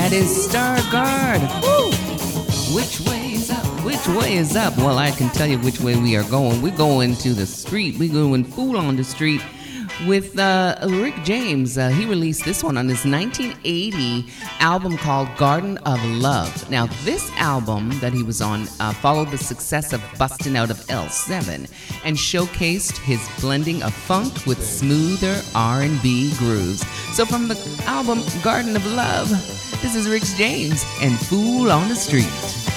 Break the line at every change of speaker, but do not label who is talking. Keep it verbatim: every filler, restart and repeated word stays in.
That is Stargard. Woo! Which way is up? Which way is up? Well, I can tell you which way we are going. We're going to the street. We're going Fool on the Street with uh, Rick James. Uh, he released this one on his nineteen eighty album called Garden of Love. Now, this album that he was on uh, followed the success of Bustin' Out of L seven and showcased his blending of funk with smoother R and B grooves. So from the album Garden of Love, this is Rick James and Fool on the Street.